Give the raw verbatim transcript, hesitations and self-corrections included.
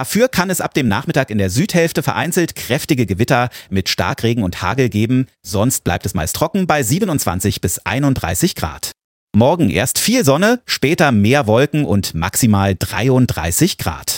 Dafür kann es ab dem Nachmittag in der Südhälfte vereinzelt kräftige Gewitter mit Starkregen und Hagel geben. Sonst bleibt es meist trocken bei siebenundzwanzig bis einunddreißig Grad. Morgen erst viel Sonne, später mehr Wolken und maximal dreiunddreißig Grad.